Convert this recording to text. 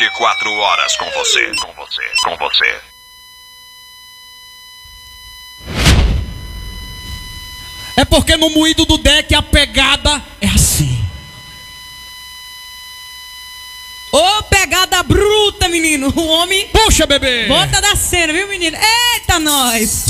24 horas com você. É porque no moído do deck a pegada é assim. Ô, pegada bruta, menino. O homem... Puxa, bebê. Bota da cena, viu, menino? Eita, nós.